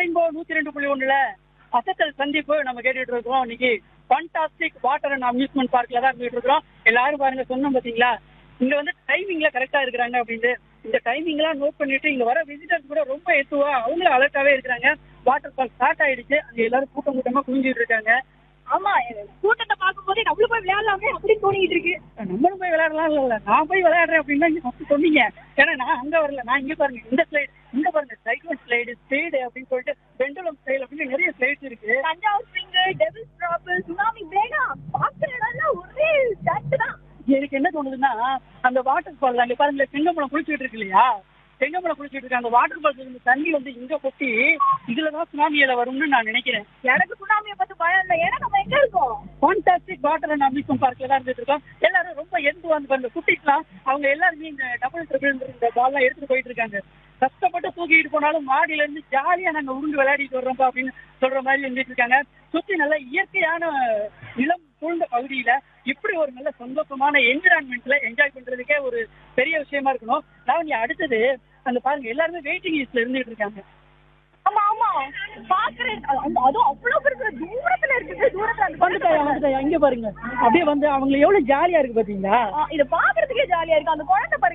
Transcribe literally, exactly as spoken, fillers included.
Rainbow நூத்தி ரெண்டு புள்ளி ஒண்ணுல அசத்தல் சந்திப்பு நம்ம கேட்டுட்டு இருக்கோம். இன்னைக்கு ஃபண்டாஸ்டிக் வாட்டர் அண்ட் அம்யூஸ்மெண்ட் பார்க்ல தான் கேட்டு இருக்கிறோம். எல்லாரும் பாருங்க, சொன்னோம் பாத்தீங்களா, இங்க வந்து டைமிங்ல கரெக்டா இருக்கிறாங்க அப்படின்னு. இந்த டைமிங் எல்லாம் நோட் பண்ணிட்டு இங்க வர விசிட்டர்ஸ் கூட ரொம்ப எத்துவா அவங்களும் அலர்ட்டாவே இருக்கிறாங்க. வாட்டர் ஃபால் ஸ்டார்ட் ஆயிடுச்சு. அங்க எல்லாரும் கூட்டம் கூட்டமா குவிஞ்சிட்டு இருக்காங்க. ஆமா, கூட்டத்தை பார்க்கும் போதே நம்மளும் போய் விளையாடலாமே அப்படின்னு தோணிட்டு இருக்கு. நம்மளும் போய் விளையாடலாம் இல்ல, நான் போய் விளையாடுறேன் அப்படின்னு நீங்க ஃபர்ஸ்ட் சொன்னீங்க. ஏன்னா நான் அங்க வரல, நான் இங்க பாருங்க, இந்த ஸ்லைடு, இங்க பாருங்க, சைக்கிள் ஸ்லைடு, ஸ்பீடு அப்படின்னு சொல்லிட்டு பெண்டுலம் ஸ்டைல் அப்படின்னு நிறைய ஸ்லைட்ஸ் இருக்கு. Thanjavur spring, devil's drop, tsunami பேகா பாக்குற இடம்லாம் ஒரே சட்டு தான். எனக்கு என்ன தோணுதுன்னா, அந்த வாட்டர் ஃபால் அங்க பாருங்க, செங்கமலம் குளிச்சுட்டு இருக்கு இல்லையா, செங்கமலம் குளிச்சுட்டு இருக்கு. அந்த வாட்டர் ஃபால்ஸ் இருந்து தண்ணி வந்து இங்க கொட்டி இதுலதான் சுனாமியில வரும்னு நான் நினைக்கிறேன். எனக்கு சுனாமியை பத்தி பயம் இல்லை, ஏன்னா நம்ம எங்க இருக்கோம்? ஃபண்டாஸ்டிக் வாட்டர் அண்ட் அம்யூஸ்மெண்ட் பார்க்ல தான் இருந்துட்டு இருக்கோம். எல்லாரும் ரொம்ப எந்து வந்து பாருங்க, குட்டிக்கலாம் அவங்க எல்லாருமே இந்த டபுள் ட்ரிபிள் இந்த பால்லாம் எடுத்துட்டு போயிட்டு இருக்காங்க. கஷ்டப்பட்டு தூக்கிட்டு போனாலும் மாடியில இருந்து ஜாலியா நாங்க உருண்டு விளையாடிட்டு வர்றோம்ப்பா அப்படின்னு சொல்ற மாதிரி இருந்துட்டு இருக்காங்க. சுத்தி நல்ல இயற்கையான நிலம் சூழ்ந்த பகுதியில இப்படி ஒரு நல்ல சந்தோஷமான என்விரான்மெண்ட்ல என்ஜாய் பண்றதுக்கே ஒரு பெரிய விஷயமா இருக்கணும். நான் அடுத்தது அந்த பாருங்க, எல்லாருமே வெயிட்டிங் லிஸ்ட்ல இருந்துட்டு இருக்காங்க. ஆமா ஆமா, பாக்குறேன். அதுவும் அவ்வளவு பெரிய தூரத்துல இருக்குது. தூரத்துல அந்த வந்துட்டாயா வந்துட்டாயா இங்க பாருங்க, அப்படியே வந்து அவங்க எவ்வளவு ஜாலியா இருக்கு பாத்தீங்களா? இதை பாக்குறதுக்கே ஜாலியா இருக்கு. அந்த குழந்தை பாருங்க